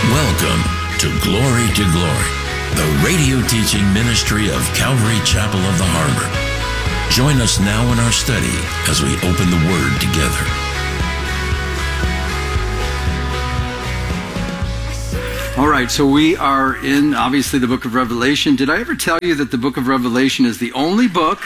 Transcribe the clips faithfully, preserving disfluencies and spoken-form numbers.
Welcome to Glory to Glory, the radio teaching ministry of Calvary Chapel of the Harbor. Join us now in our study as we open the Word together. All right, so we are in, obviously, the book of Revelation. Did I ever tell you that the book of Revelation is the only book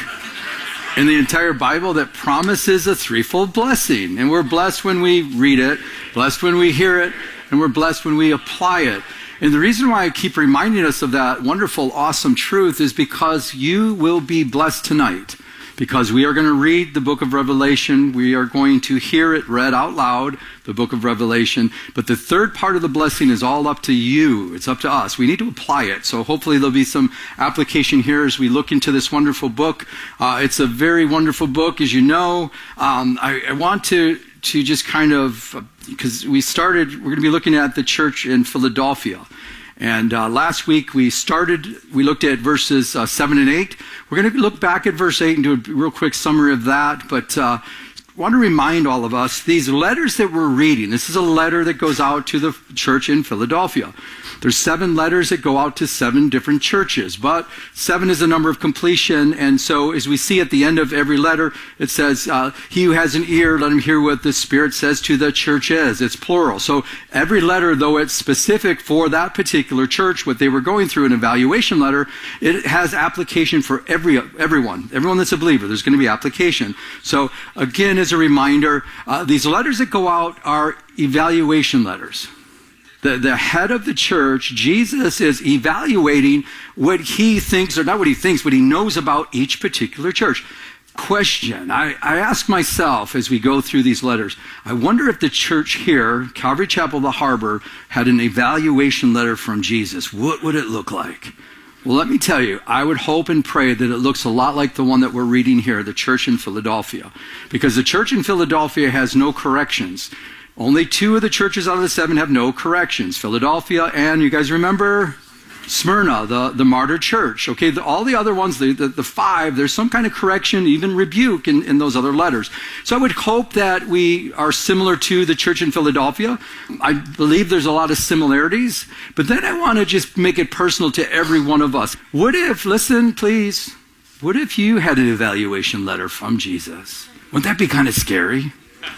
in the entire Bible that promises a threefold blessing? And we're blessed when we read it, blessed when we hear it, and we're blessed when we apply it. And the reason why I keep reminding us of that wonderful, awesome truth is because you will be blessed tonight. Because we are going to read the book of Revelation. We are going to hear it read out loud, the book of Revelation. But the third part of the blessing is all up to you. It's up to us. We need to apply it. So hopefully there'll be some application here as we look into this wonderful book. Uh, it's a very wonderful book, as you know. Um, I, I want to... to just kind of, because we started, we're going to be looking at the church in Philadelphia. And uh, last week we started, we looked at verses uh, seven and eight. We're going to look back at verse eight and do a real quick summary of that. But uh, I want to remind all of us, these letters that we're reading, this is a letter that goes out to the church in Philadelphia. There's seven letters that go out to seven different churches, but seven is a number of completion, and so as we see at the end of every letter, it says, uh, he who has an ear, let him hear what the Spirit says to the churches. It's plural. So every letter, though it's specific for that particular church, what they were going through, an evaluation letter, it has application for every everyone. Everyone that's a believer, there's going to be application. So again, as a reminder, uh, these letters that go out are evaluation letters. The, the head of the church, Jesus, is evaluating what he thinks, or not what he thinks, what he knows about each particular church. Question, I, I ask myself as we go through these letters, I wonder if the church here, Calvary Chapel of the Harbor, had an evaluation letter from Jesus. What would it look like? Well, let me tell you, I would hope and pray that it looks a lot like the one that we're reading here, the church in Philadelphia. Because the church in Philadelphia has no corrections. Only two of the churches out of the seven have no corrections. Philadelphia and, you guys remember, Smyrna, the, the martyr church. Okay, the, all the other ones, the, the, the five, there's some kind of correction, even rebuke in, in those other letters. So I would hope that we are similar to the church in Philadelphia. I believe there's a lot of similarities. But then I want to just make it personal to every one of us. What if, listen please, what if you had an evaluation letter from Jesus? Wouldn't that be kind of scary?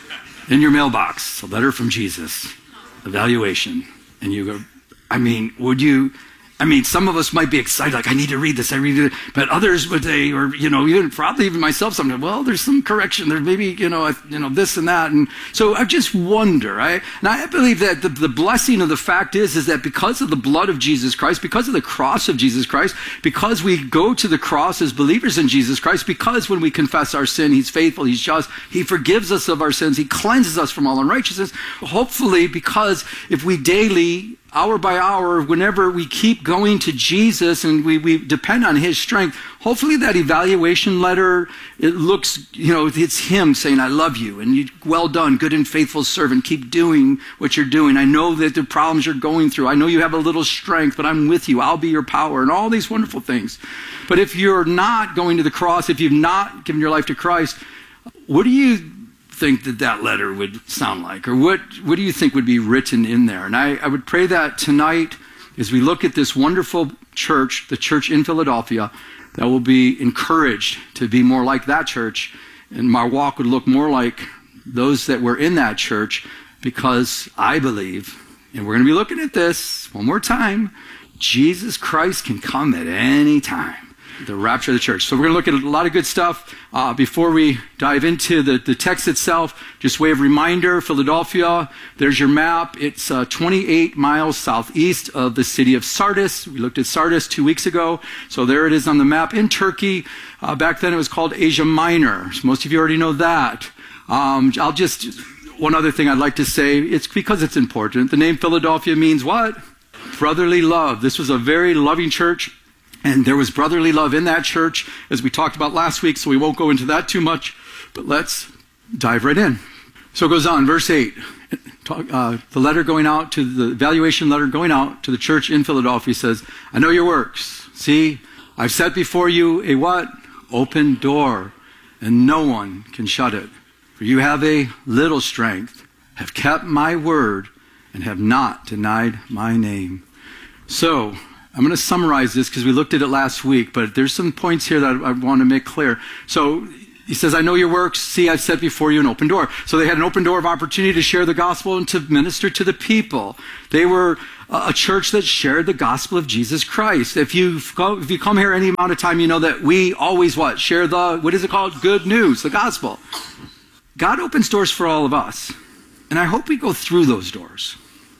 In your mailbox, a letter from Jesus, evaluation. And you go, I mean, would you, I mean, some of us might be excited, like, I need to read this, I read it. But others would say, or, you know, even probably even myself, sometimes, well, there's some correction. There's maybe, you know, you know, this and that. And so I just wonder, right? And I believe that the, the blessing of the fact is, is that because of the blood of Jesus Christ, because of the cross of Jesus Christ, because we go to the cross as believers in Jesus Christ, because when we confess our sin, he's faithful, he's just, he forgives us of our sins, he cleanses us from all unrighteousness. Hopefully, because if we daily, hour by hour, whenever we keep going to Jesus and we, we depend on his strength, hopefully that evaluation letter, it looks, you know, it's him saying, I love you, and you, well done, good and faithful servant, keep doing what you're doing. I know that the problems you're going through, I know you have a little strength, but I'm with you, I'll be your power, and all these wonderful things. But if you're not going to the cross, if you've not given your life to Christ, what do you think that that letter would sound like? Or what, what do you think would be written in there? And I, I would pray that tonight, as we look at this wonderful church, the church in Philadelphia, that will be encouraged to be more like that church, and my walk would look more like those that were in that church, because I believe, and we're going to be looking at this one more time, Jesus Christ can come at any time. The rapture of the church. So we're going to look at a lot of good stuff. Uh, before we dive into the, the text itself, just way of reminder, Philadelphia, there's your map. It's uh, twenty-eight miles southeast of the city of Sardis. We looked at Sardis two weeks ago. So there it is on the map in Turkey. Uh, back then it was called Asia Minor. So most of you already know that. Um, I'll just, one other thing I'd like to say, it's because it's important. The name Philadelphia means what? Brotherly love. This was a very loving church. And there was brotherly love in that church, as we talked about last week, so we won't go into that too much, but let's dive right in. So it goes on, verse eight, talk, uh, the letter going out to the evaluation letter going out to the church in Philadelphia says, I know your works. See, I've set before you a what? Open door, and no one can shut it. For you have a little strength, have kept my word, and have not denied my name. So, I'm going to summarize this because we looked at it last week, but there's some points here that I want to make clear. So, he says, I know your works. See, I've set before you an open door. So they had an open door of opportunity to share the gospel and to minister to the people. They were a church that shared the gospel of Jesus Christ. If you if you come here any amount of time, you know that we always what? Share the, what is it called? Good news, the gospel. God opens doors for all of us. And I hope we go through those doors.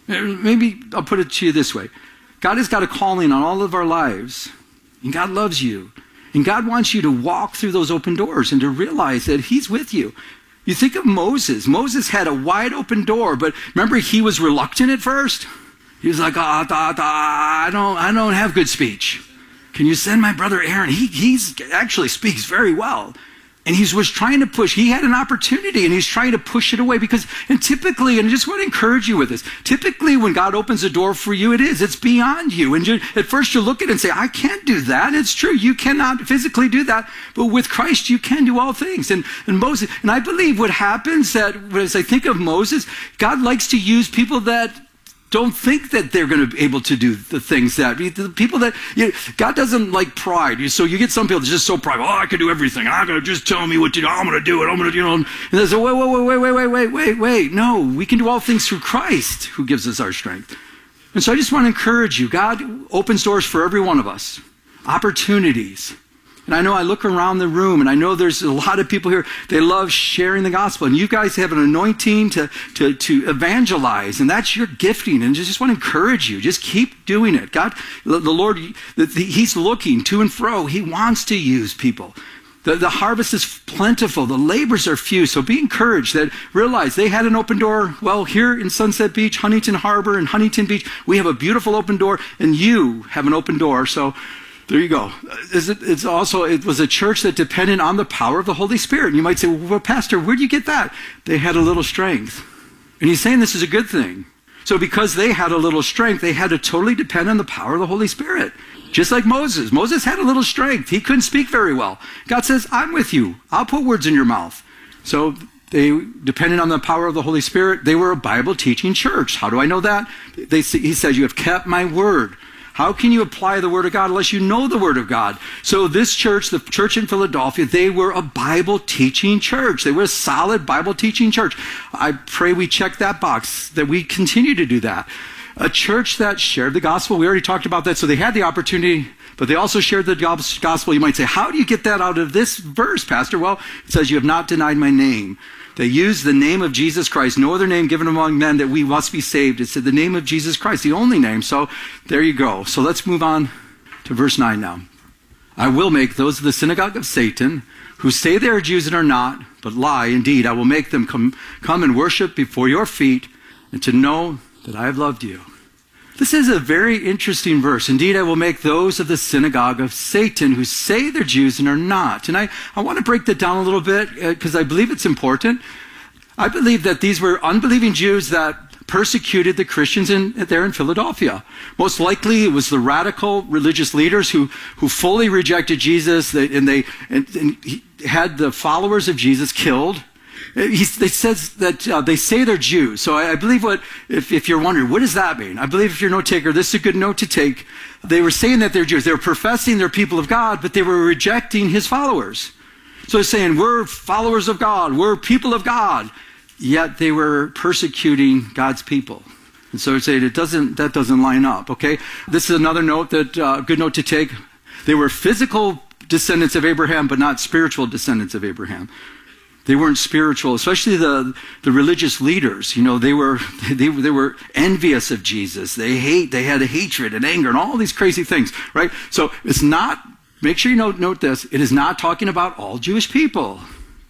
Maybe I'll put it to you this way. God has got a calling on all of our lives. And God loves you. And God wants you to walk through those open doors and to realize that he's with you. You think of Moses. Moses had a wide open door, but remember he was reluctant at first? He was like, ah, da, da, I don't, I don't have good speech. Can you send my brother Aaron? He he's actually speaks very well. And he was trying to push. He had an opportunity and he's trying to push it away because, and typically, and I just want to encourage you with this, typically when God opens a door for you, it is, it's beyond you. And you, at first you look at it and say, I can't do that. It's true. You cannot physically do that. But with Christ, you can do all things. And, and Moses, and I believe what happens that, as I think of Moses, God likes to use people that don't think that they're going to be able to do the things that, the people that, you know, God doesn't like pride. So you get some people that's just so prideful, oh, I can do everything. I'm going to just tell me what to do. I'm going to do it. I'm going to, you know. And they say, wait, wait, wait, wait, wait, wait, wait, wait. No, we can do all things through Christ who gives us our strength. And so I just want to encourage you. God opens doors for every one of us. Opportunities. And I know I look around the room and I know there's a lot of people here, they love sharing the gospel. And you guys have an anointing to, to, to evangelize. And that's your gifting. And just, just want to encourage you. Just keep doing it. God, the, the Lord, the, the, he's looking to and fro. He wants to use people. The, the harvest is plentiful. The labors are few. So be encouraged that realize they had an open door. Well, here in Sunset Beach, Huntington Harbor and Huntington Beach, we have a beautiful open door and you have an open door. So there you go. It's also, it was a church that depended on the power of the Holy Spirit. And you might say, well, Pastor, where do you get that? They had a little strength. And he's saying this is a good thing. So because they had a little strength, they had to totally depend on the power of the Holy Spirit. Just like Moses. Moses had a little strength. He couldn't speak very well. God says, I'm with you. I'll put words in your mouth. So they depended on the power of the Holy Spirit. They were a Bible teaching church. How do I know that? They, he says, you have kept my word. How can you apply the Word of God unless you know the Word of God? So this church, the church in Philadelphia, they were a Bible teaching church. They were a solid Bible teaching church. I pray we check that box, that we continue to do that. A church that shared the gospel. We already talked about that. So they had the opportunity, but they also shared the gospel. You might say, how do you get that out of this verse, Pastor? Well, it says, you have not denied my name. They used the name of Jesus Christ, no other name given among men that we must be saved. It said the name of Jesus Christ, the only name. So there you go. So let's move on to verse nine now. I will make those of the synagogue of Satan who say they are Jews and are not, but lie. Indeed, I will make them come, come and worship before your feet and to know that I have loved you. This is a very interesting verse. Indeed, I will make those of the synagogue of Satan who say they're Jews and are not. And I, I want to break that down a little bit because I believe it's important. I believe that these were unbelieving Jews that persecuted the Christians in, there in Philadelphia. Most likely it was the radical religious leaders who, who fully rejected Jesus and they and, and he had the followers of Jesus killed. He says that uh, they say they're Jews. So I, I believe what, if, if you're wondering, what does that mean? I believe if you're a note taker, this is a good note to take. They were saying that they're Jews. They were professing they're people of God, but they were rejecting his followers. So they're saying, we're followers of God. We're people of God. Yet they were persecuting God's people. And so they're saying it doesn't, that doesn't line up, okay? This is another note that, uh, good note to take. They were physical descendants of Abraham, but not spiritual descendants of Abraham. They weren't spiritual, especially the, the religious leaders. You know, they were, they, they were envious of Jesus. They hate, they had hatred and anger and all these crazy things, right? So it's not, make sure you note, note this, it is not talking about all Jewish people.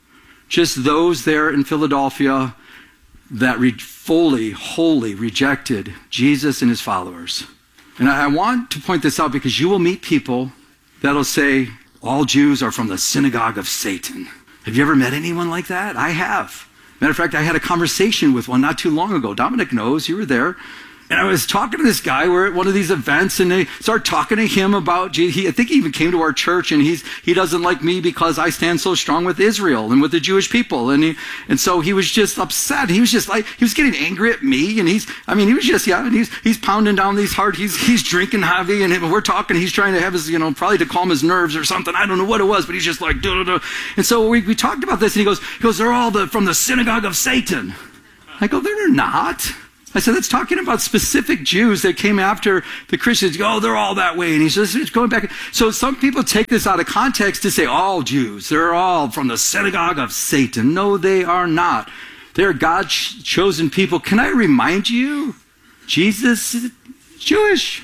Just those there in Philadelphia that re- fully, wholly rejected Jesus and his followers. And I, I want to point this out because you will meet people that'll say, all Jews are from the synagogue of Satan. Have you ever met anyone like that? I have. Matter of fact, I had a conversation with one not too long ago. Dominic knows, you were there. And I was talking to this guy. We're at one of these events, and they start talking to him about Jesus. He, I think he even came to our church, and he's he doesn't like me because I stand so strong with Israel and with the Jewish people. And he, and so he was just upset. He was just like, he was getting angry at me. And he's, I mean, he was just, yeah, and he's he's pounding down these hard, he's he's drinking heavy, and we're talking, he's trying to have his, you know, probably to calm his nerves or something. I don't know what it was, but he's just like, duh, duh, duh. And so we, we talked about this, and he goes, he goes, they're all the, from the synagogue of Satan. I go, they're not. I said, that's talking about specific Jews that came after the Christians. Oh, they're all that way. And he says, it's going back. So some people take this out of context to say all Jews, they're all from the synagogue of Satan. No, they are not. They're God's chosen people. Can I remind you, Jesus is Jewish,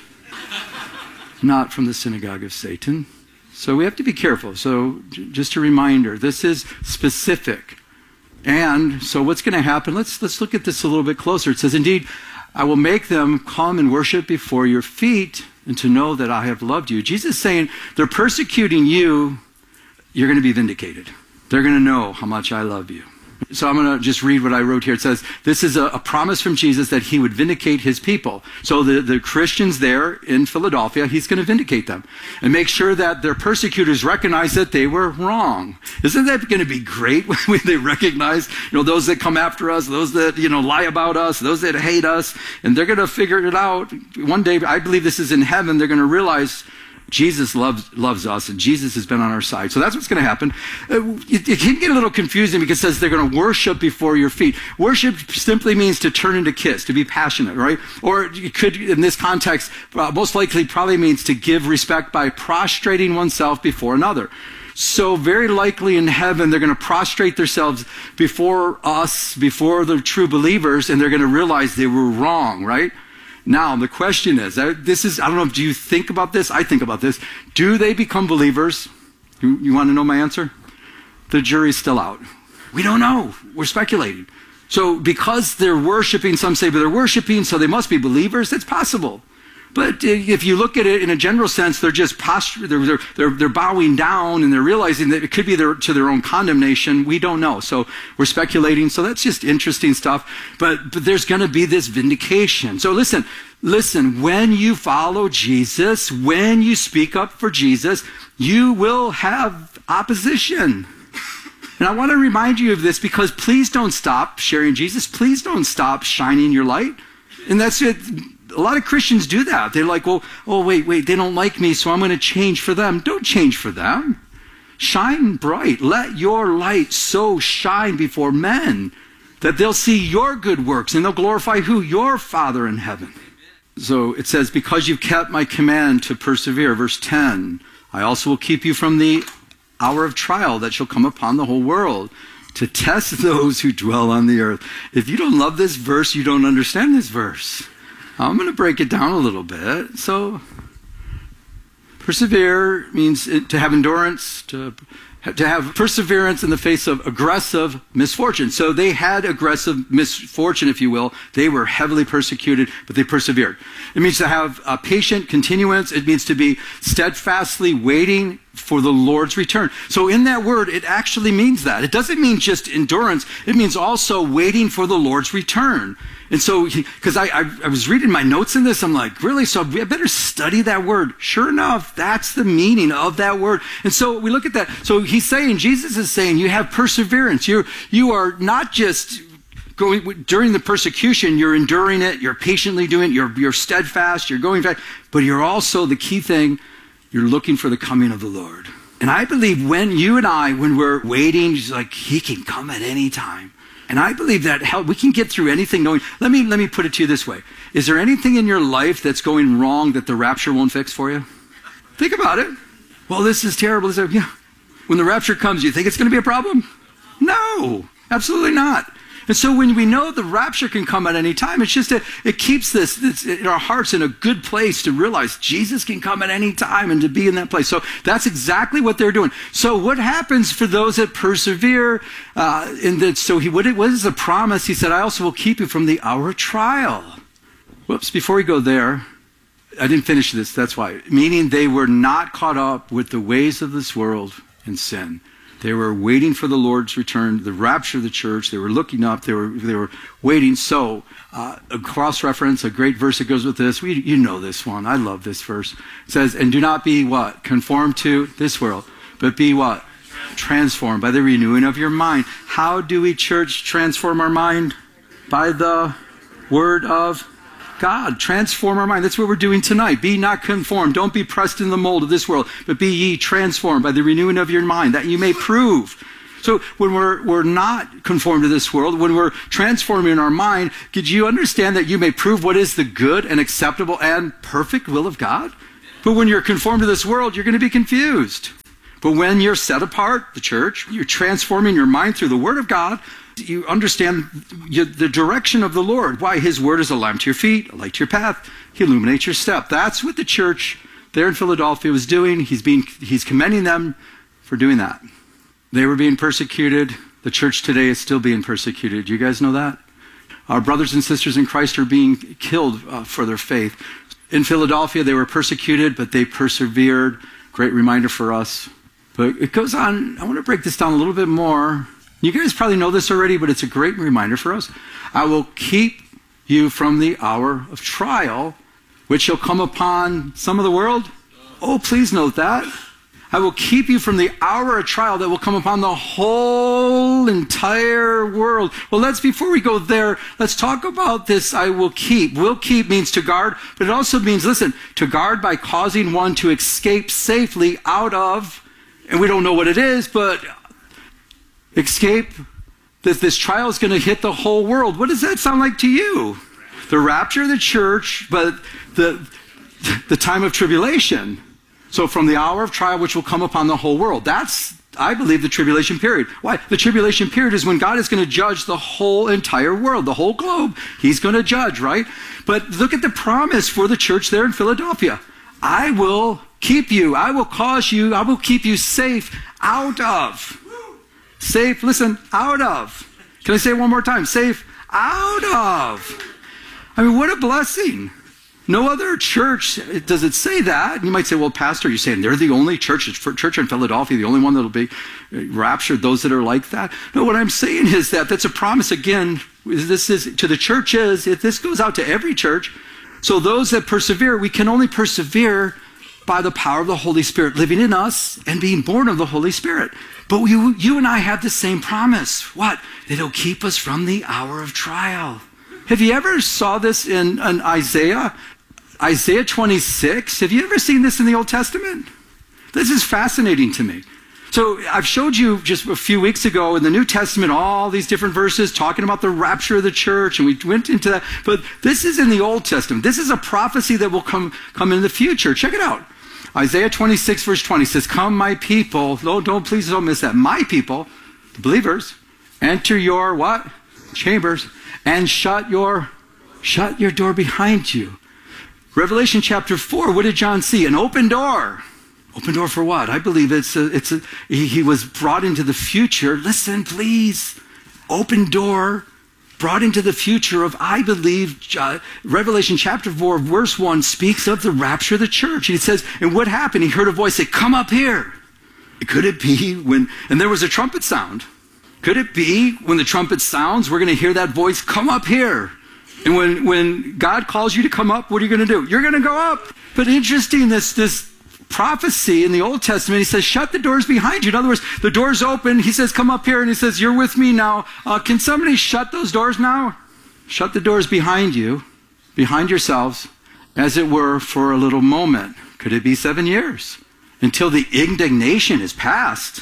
not from the synagogue of Satan. So we have to be careful. So just a reminder, this is specific. And so what's going to happen? Let's let's look at this a little bit closer. It says, indeed, I will make them come and worship before your feet and to know that I have loved you. Jesus is saying, they're persecuting you. You're going to be vindicated. They're going to know how much I love you. So I'm going to just read what I wrote here. It says, this is a, a promise from Jesus that he would vindicate his people. So the, the Christians there in Philadelphia, he's going to vindicate them and make sure that their persecutors recognize that they were wrong. Isn't that going to be great when they recognize, you know, those that come after us, those that, you know, lie about us, those that hate us, and they're going to figure it out. One day, I believe this is in heaven, they're going to realize Jesus loves loves us, and Jesus has been on our side. So that's what's going to happen. Uh, it, it can get a little confusing because it says they're going to worship before your feet. Worship simply means to turn into kiss, to be passionate, right? Or it could, in this context, uh, most likely probably means to give respect by prostrating oneself before another. So very likely in heaven, they're going to prostrate themselves before us, before the true believers, and they're going to realize they were wrong, right? Now, the question is, this is, I don't know, do you think about this? I think about this. Do they become believers? You, you want to know my answer? The jury's still out. We don't know. We're speculating. So because they're worshiping, some say, but they're worshiping, so they must be believers. That's possible. But if you look at it in a general sense, they're just posture, they're, they're, they're, they're bowing down, and they're realizing that it could be their, to their own condemnation. We don't know. So we're speculating. So that's just interesting stuff. But, but there's going to be this vindication. So listen, listen, when you follow Jesus, when you speak up for Jesus, you will have opposition. And I want to remind you of this because please don't stop sharing Jesus. Please don't stop shining your light. And that's it. A lot of Christians do that. They're like, well, oh, wait, wait, they don't like me, so I'm going to change for them. Don't change for them. Shine bright. Let your light so shine before men that they'll see your good works and they'll glorify who? Your Father in heaven. So it says, because you've kept my command to persevere. Verse ten, I also will keep you from the hour of trial that shall come upon the whole world to test those who dwell on the earth. If you don't love this verse, you don't understand this verse. I'm going to break it down a little bit. So, persevere means to have endurance, to, to have perseverance in the face of aggressive misfortune. So they had aggressive misfortune, if you will. They were heavily persecuted, but they persevered. It means to have a patient continuance. It means to be steadfastly waiting for the Lord's return. So in that word, it actually means that. It doesn't mean just endurance. It means also waiting for the Lord's return. And so, because I, I, I was reading my notes in this, I'm like, really? So I better study that word. Sure enough, that's the meaning of that word. And so we look at that. So he's saying, Jesus is saying, you have perseverance. You're, you are not just going, during the persecution, you're enduring it, you're patiently doing it, you're, you're steadfast, you're going back, but you're also, the key thing, you're looking for the coming of the Lord. And I believe when you and I, when we're waiting, it's like, he can come at any time. And I believe that help, we can get through anything going. Let me, let me put it to you this way. Is there anything in your life that's going wrong that the rapture won't fix for you? Think about it. Well, this is terrible. This is, yeah. When the rapture comes, you think it's going to be a problem? No, absolutely not. And so when we know the rapture can come at any time, it's just that it keeps this, this in our hearts in a good place to realize Jesus can come at any time and to be in that place. So that's exactly what they're doing. So what happens for those that persevere? Uh, in that, so he, what, it, what is the promise? He said, I also will keep you from the hour of trial. Whoops, before we go there, I didn't finish this, that's why. Meaning they were not caught up with the ways of this world and sin. They were waiting for the Lord's return, the rapture of the church. They were looking up. They were they were waiting. So uh, a cross-reference, a great verse that goes with this. We, you know this one. I love this verse. It says, and do not be what? Conformed to this world, but be what? Transformed by the renewing of your mind. How do we, church, transform our mind? By the word of God. Transform our mind. That's what we're doing tonight. Be not conformed. Don't be pressed in the mold of this world, but be ye transformed by the renewing of your mind, that you may prove. So when we're, we're not conformed to this world, when we're transforming our mind, could you understand that you may prove what is the good and acceptable and perfect will of God? But when you're conformed to this world, you're going to be confused. But when you're set apart, the church, you're transforming your mind through the word of God, you understand the direction of the Lord. Why? His word is a lamp to your feet, a light to your path. He illuminates your step. That's what the church there in Philadelphia was doing. He's being, he's commending them for doing that. They were being persecuted. The church today is still being persecuted. Do you guys know that? Our brothers and sisters in Christ are being killed uh, for their faith. In Philadelphia, they were persecuted, but they persevered. Great reminder for us. But it goes on. I want to break this down a little bit more. You guys probably know this already, but it's a great reminder for us. I will keep you from the hour of trial, which shall come upon some of the world. Oh, please note that. I will keep you from the hour of trial that will come upon the whole entire world. Well, let's, before we go there, let's talk about this I will keep. Will keep means to guard, but it also means, listen, to guard by causing one to escape safely out of, and we don't know what it is, but escape, that this trial is going to hit the whole world. What does that sound like to you? The rapture of the church, but the, the time of tribulation. So from the hour of trial which will come upon the whole world. That's, I believe, the tribulation period. Why? The tribulation period is when God is going to judge the whole entire world, the whole globe. He's going to judge, right? But look at the promise for the church there in Philadelphia. I will keep you. I will cause you. I will keep you safe out of. Safe, listen, out of. Can I say it one more time? Safe out of. I mean, what a blessing. No other church, does it say that? You might say, well, Pastor, you're saying they're the only church, church in Philadelphia, the only one that will be raptured, those that are like that? No, what I'm saying is that that's a promise, again, this is to the churches, if this goes out to every church. So those that persevere, we can only persevere by the power of the Holy Spirit living in us and being born of the Holy Spirit. But you, you and I have the same promise. What? That He'll keep us from the hour of trial. Have you ever saw this in, in Isaiah? Isaiah twenty-six. Have you ever seen this in the Old Testament? This is fascinating to me. So I've showed you just a few weeks ago in the New Testament all these different verses talking about the rapture of the church, and we went into that. But this is in the Old Testament. This is a prophecy that will come, come in the future. Check it out. Isaiah twenty-six verse twenty says, come my people, no, don't, please don't miss that. My people, the believers, enter your what? Chambers, and shut your, shut your door behind you. Revelation chapter four, what did John see? An open door. Open door for what? I believe it's a, it's a, he, he was brought into the future. Listen, please. Open door, brought into the future of, I believe, uh, Revelation chapter four, verse one speaks of the rapture of the church. And it says, and what happened? He heard a voice say, come up here. Could it be when, and there was a trumpet sound. Could it be when the trumpet sounds, we're going to hear that voice, come up here? And when, when God calls you to come up, what are you going to do? You're going to go up. But interesting, this, this prophecy in the Old Testament, he says, shut the doors behind you. In other words, the door's open. He says, come up here. And he says, you're with me now. Uh, can somebody shut those doors now? Shut the doors behind you, behind yourselves, as it were, for a little moment. Could it be seven years? Until the indignation is past.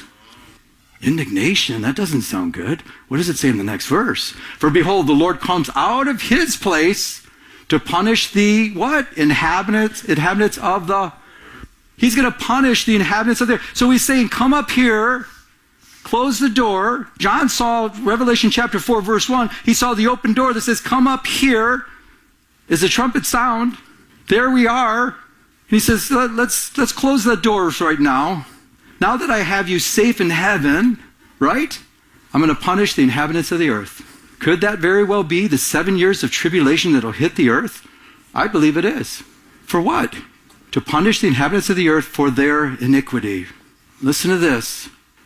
Indignation, that doesn't sound good. What does it say in the next verse? For behold, the Lord comes out of his place to punish the what? Inhabitants, inhabitants of the, he's going to punish the inhabitants of the, so he's saying, come up here, close the door. John saw Revelation chapter four, verse one. He saw the open door that says, come up here. Is the trumpet sound? There we are. And he says, let's, let's close the doors right now. Now that I have you safe in heaven, right? I'm going to punish the inhabitants of the earth. Could that very well be the seven years of tribulation that will hit the earth? I believe it is. For what? To punish the inhabitants of the earth for their iniquity. Listen to this.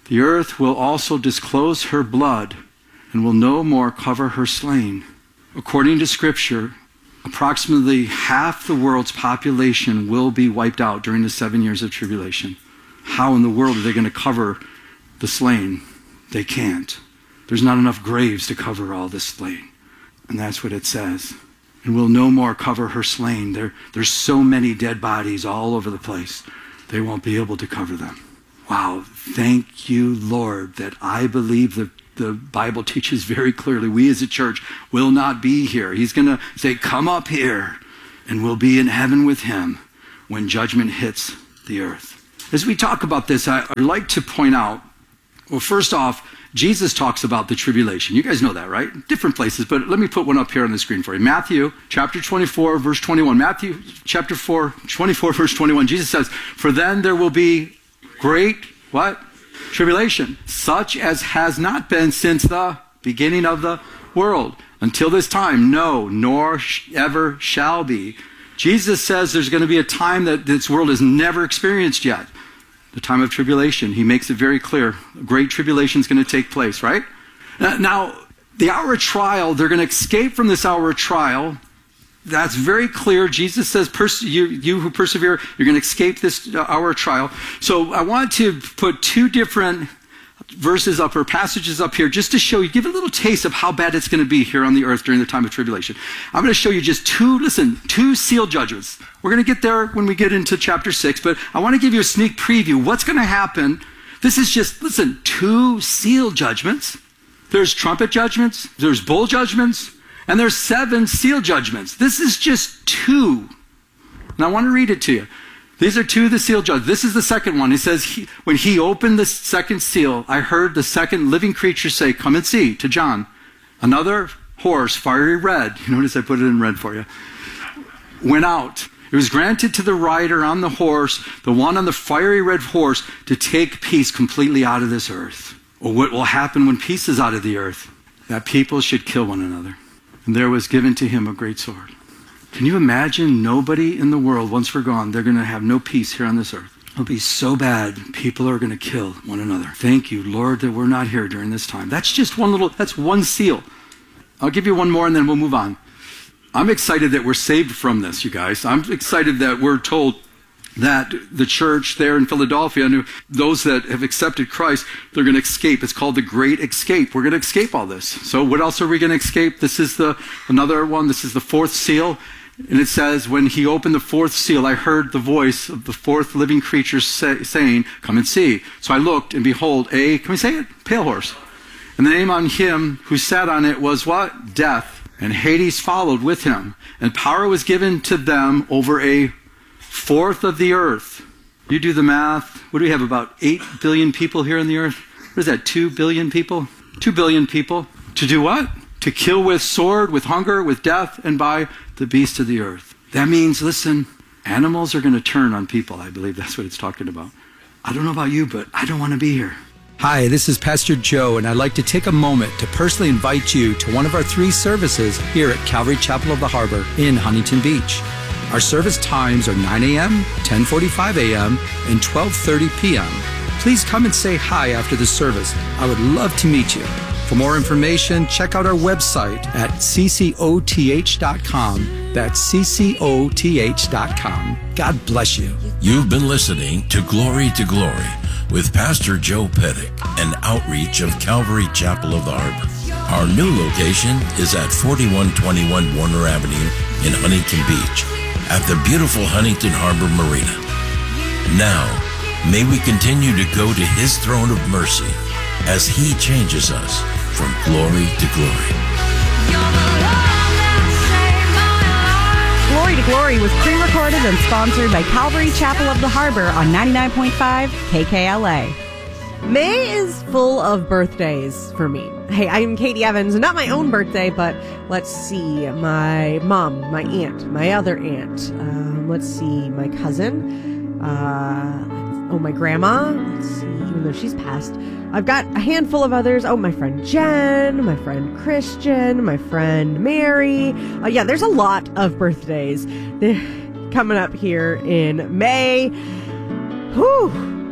The earth will also disclose her blood and will no more cover her slain. According to Scripture, approximately half the world's population will be wiped out during the seven years of tribulation. How in the world are they going to cover the slain? They can't. There's not enough graves to cover all the slain. And that's what it says. And will no more cover her slain. There, there's so many dead bodies all over the place. They won't be able to cover them. Wow, thank you, Lord, that I believe the, the Bible teaches very clearly we as a church will not be here. He's going to say, come up here, and we'll be in heaven with him when judgment hits the earth. As we talk about this, I, I'd like to point out, well, first off, Jesus talks about the tribulation. You guys know that, right? Different places, but let me put one up here on the screen for you. Matthew chapter twenty-four, verse twenty-one. Matthew chapter four, twenty-four, verse twenty-one. Jesus says, for then there will be great, what? Tribulation, such as has not been since the beginning of the world. Until this time, no, nor ever shall be. Jesus says there's going to be a time that this world has never experienced yet. The time of tribulation. He makes it very clear. A great tribulation is going to take place, right? Now, the hour of trial, they're going to escape from this hour of trial. That's very clear. Jesus says, Perse- you, you who persevere, you're going to escape this hour of trial. So I want to put two different verses up or passages up here just to show you, give a little taste of how bad it's going to be here on the earth during the time of tribulation. I'm going to show you just two, listen, two seal judgments. We're going to get there when we get into chapter six, but I want to give you a sneak preview. What's going to happen? This is just, listen, two seal judgments. There's trumpet judgments, there's bowl judgments, and there's seven seal judgments. This is just two. And I want to read it to you. These are two of the seal judgments. This is the second one. He says, he, when he opened the second seal, I heard the second living creature say, come and see, to John. Another horse, fiery red, you notice I put it in red for you, went out. It was granted to the rider on the horse, the one on the fiery red horse, to take peace completely out of this earth. Or what will happen when peace is out of the earth? That people should kill one another. And there was given to him a great sword. Can you imagine nobody in the world, once we're gone, they're going to have no peace here on this earth. It'll be so bad, people are going to kill one another. Thank you, Lord, that we're not here during this time. That's just one little, that's one seal. I'll give you one more and then we'll move on. I'm excited that we're saved from this, you guys. I'm excited that we're told that the church there in Philadelphia, and those that have accepted Christ, they're going to escape. It's called the Great Escape. We're going to escape all this. So what else are we going to escape? This is the another one. This is the fourth seal. And it says, when he opened the fourth seal, I heard the voice of the fourth living creature say, saying, come and see. So I looked, and behold, a, can we say it? Pale horse. And the name on him who sat on it was what? Death. And Hades followed with him. And power was given to them over a fourth of the earth. You do the math. What do we have, about eight billion people here on the earth? What is that, two billion people? Two billion people. To do what? To kill with sword, with hunger, with death, and by the beasts of the earth. That means, listen, animals are going to turn on people. I believe that's what it's talking about. I don't know about you, but I don't want to be here. Hi, this is Pastor Joe, and I'd like to take a moment to personally invite you to one of our three services here at Calvary Chapel of the Harbor in Huntington Beach. Our service times are nine a.m., ten forty-five a.m., and twelve thirty p.m. Please come and say hi after the service. I would love to meet you. For more information, check out our website at c c o t h dot com. That's c c o t h dot com. God bless you. You've been listening to Glory to Glory with Pastor Joe Pettick, an outreach of Calvary Chapel of the Harbor. Our new location is at forty-one twenty-one Warner Avenue in Huntington Beach at the beautiful Huntington Harbor Marina. Now, may we continue to go to His throne of mercy as He changes us from glory to glory. Glory to Glory was pre-recorded and sponsored by Calvary Chapel of the Harbor on ninety-nine point five K K L A. May is full of birthdays for me. Hey, I'm Katie Evans, not my own birthday, but let's see, my mom, my aunt, my other aunt, um, let's see, my cousin, uh, oh, my grandma, let's see, even though she's passed. I've got a handful of others. Oh, my friend Jen, my friend Christian, my friend Mary. Uh, yeah, there's a lot of birthdays coming up here in May. Whew.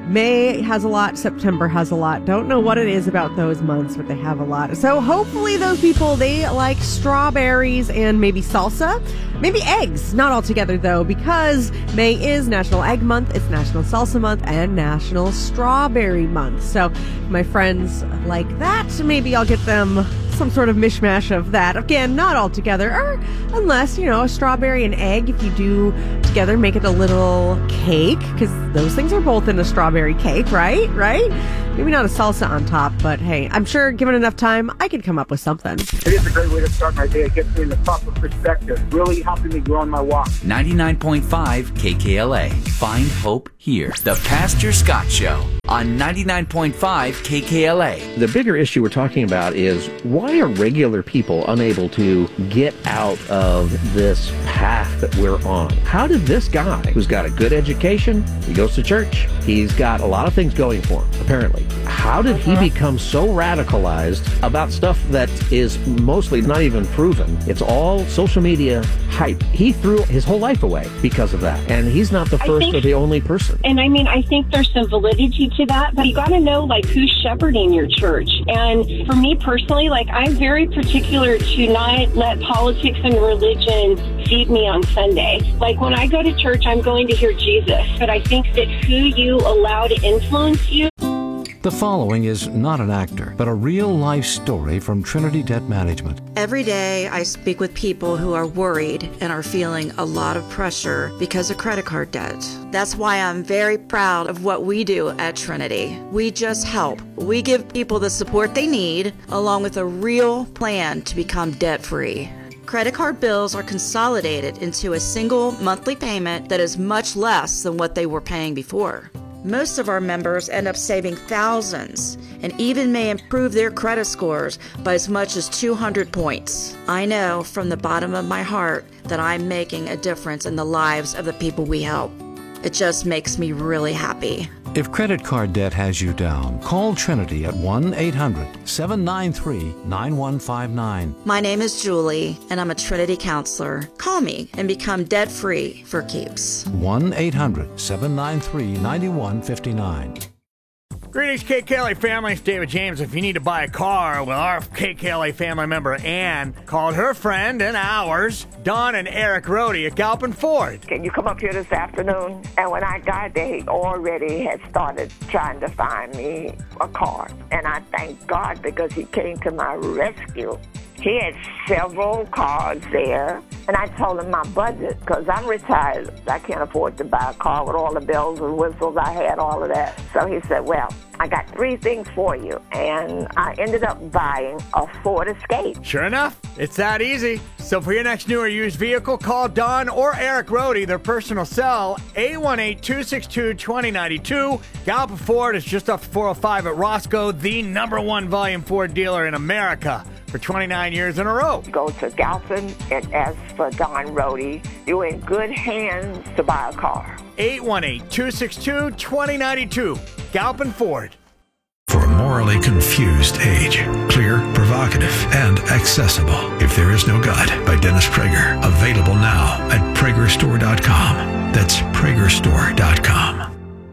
May has a lot. September has a lot. Don't know what it is about those months, but they have a lot. So hopefully those people, they like strawberries and maybe salsa, maybe eggs. Not all together though, because May is National Egg Month, it's National Salsa Month, and National Strawberry Month. So my friends like that, maybe I'll get them some sort of mishmash of that. Again, not all together, or unless, you know, a strawberry and egg, if you do together, make it a little cake, because those things are both in a strawberry cake, right? Right? Maybe not a salsa on top, but hey, I'm sure given enough time, I could come up with something. It is a great way to start my day. It gets me in the proper perspective, really helping me grow on my walk. ninety-nine point five K K L A. Find hope here. The Pastor Scott Show on ninety-nine point five K K L A. The bigger issue we're talking about is, why are regular people unable to get out of this path that we're on? How did this guy, who's got a good education, he goes to church, he's got a lot of things going for him, apparently. How did he become so radicalized about stuff that is mostly not even proven? It's all social media hype. He threw his whole life away because of that. And he's not the first think, or the only person. And I mean, I think there's some validity to that, but you got to know, like, who's shepherding your church. And for me personally, like, I'm very particular to not let politics and religion feed me on Sunday. Like, when I go to church, I'm going to hear Jesus. But I think that who you allow to influence you. The following is not an actor, but a real-life story from Trinity Debt Management. Every day I speak with people who are worried and are feeling a lot of pressure because of credit card debt. That's why I'm very proud of what we do at Trinity. We just help. We give people the support they need, along with a real plan to become debt-free. Credit card bills are consolidated into a single monthly payment that is much less than what they were paying before. Most of our members end up saving thousands and even may improve their credit scores by as much as two hundred points. I know from the bottom of my heart that I'm making a difference in the lives of the people we help. It just makes me really happy. If credit card debt has you down, call Trinity at one eight hundred seven nine three nine one five nine. My name is Julie, and I'm a Trinity counselor. Call me and become debt-free for keeps. one eight hundred seven nine three nine one five nine. Greetings, K K L A family. It's David James. If you need to buy a car, well, our K K L A family member Ann called her friend and ours, Don and Eric Rohde at Galpin Ford. Can you come up here this afternoon? And when I got there, he already had started trying to find me a car. And I thank God because he came to my rescue. He had several cars there, and I told him my budget, because I'm retired. I can't afford to buy a car with all the bells and whistles. I had all of that. So he said, well, I got three things for you, and I ended up buying a Ford Escape. Sure enough, it's that easy. So for your next new or used vehicle, call Don or Eric Rohde, their personal cell, eight one eight, two six two, two zero nine two. Galpin Ford is just off four oh five at Roscoe, the number one volume Ford dealer in America for twenty-nine years in a row. Go to Galpin and ask for Don Rohde. You're in good hands to buy a car. eight one eight, two six two, two zero nine two. Galpin Ford. For a morally confused age, clear, provocative, and accessible. If There Is No God by Dennis Prager. Available now at Prager Store dot com. That's Prager Store dot com.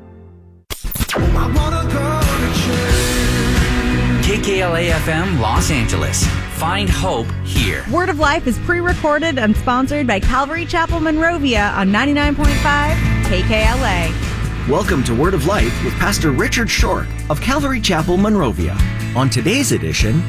K K L A F M Los Angeles. Find hope here. Word of Life is pre-recorded and sponsored by Calvary Chapel Monrovia on ninety-nine point five K K L A. Welcome to Word of Life with Pastor Richard Short of Calvary Chapel Monrovia. On today's edition,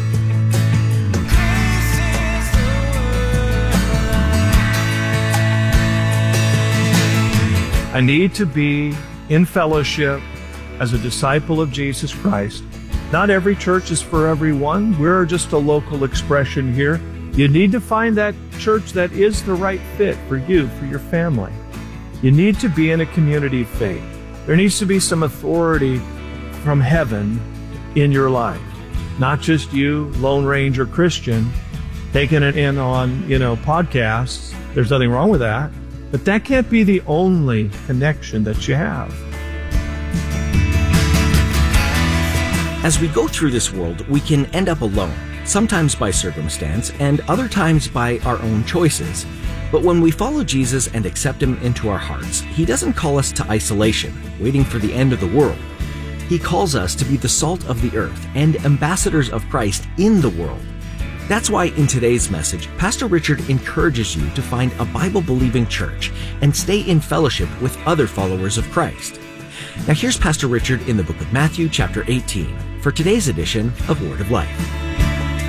I need to be in fellowship as a disciple of Jesus Christ. Not every church is for everyone. We're just a local expression here. You need to find that church that is the right fit for you, for your family. You need to be in a community of faith. There needs to be some authority from heaven in your life. Not just you, Lone Ranger Christian, taking it in on, you know, podcasts. There's nothing wrong with that. But that can't be the only connection that you have. as we go through this world, we can end up alone, sometimes by circumstance and other times by our own choices. But when we follow Jesus and accept Him into our hearts, He doesn't call us to isolation, waiting for the end of the world. He calls us to be the salt of the earth and ambassadors of Christ in the world. That's why in today's message, Pastor Richard encourages you to find a Bible-believing church and stay in fellowship with other followers of Christ. Now here's Pastor Richard in the book of Matthew, chapter eighteen, for today's edition of Word of Life.